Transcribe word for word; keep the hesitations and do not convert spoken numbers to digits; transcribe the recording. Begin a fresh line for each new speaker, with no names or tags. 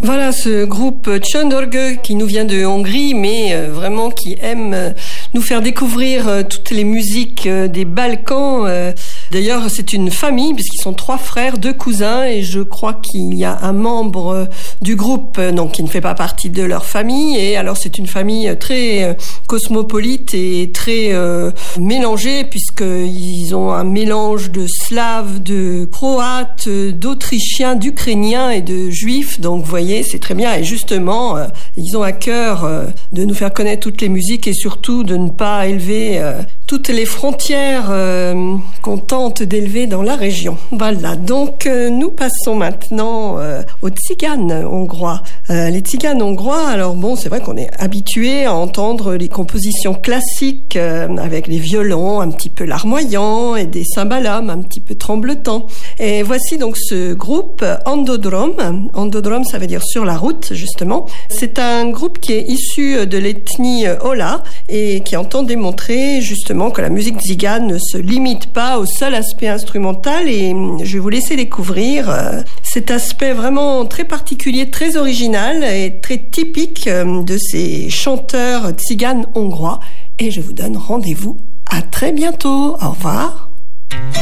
Voilà ce groupe Csöndörgő qui nous vient de Hongrie, mais euh, vraiment qui aime euh, nous faire découvrir euh, toutes les musiques euh, des Balkans. Euh, D'ailleurs, c'est une famille puisqu'ils sont trois frères, deux cousins, et je crois qu'il y a un membre euh, du groupe euh, donc qui ne fait pas partie de leur famille. Et alors, c'est une famille très euh, cosmopolite et très euh, mélangée puisqu'ils ont un mélange de slaves, de croates, d'autrichiens, d'ukrainiens et de juifs. Donc, vous voyez, c'est très bien. Et justement, euh, ils ont à cœur euh, de nous faire connaître toutes les musiques et surtout de ne pas élever euh, toutes les frontières euh, qu'on tente d'élever dans la région. Voilà. Donc, euh, nous passons maintenant euh, aux tziganes hongrois. Euh, les tziganes hongrois, alors bon, c'est vrai qu'on est habitué à entendre les compositions classiques euh, avec les violons un petit peu larmoyants et des cymbalums un petit peu tremblotants. Et voici donc ce groupe Andodrom. Andodrom, ça veut dire sur la route, justement. C'est un groupe qui est issu de l'ethnie Ola et qui entend démontrer justement que la musique tzigane ne se limite pas au seul aspect instrumental, et je vais vous laisser découvrir euh, cet aspect vraiment très particulier, très original et très typique euh, de ces chanteurs tziganes hongrois. Et je vous donne rendez-vous à très bientôt. Au revoir.